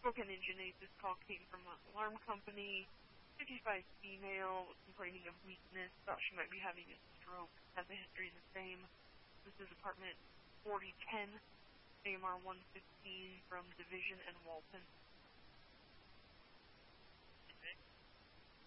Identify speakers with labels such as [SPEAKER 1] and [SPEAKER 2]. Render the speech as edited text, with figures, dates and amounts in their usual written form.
[SPEAKER 1] Spokane Engine, this call came from an alarm company. 55 female complaining of weakness, thought she might be having a stroke, has a history the same. This is apartment 4010, AMR 115 from Division and Walton.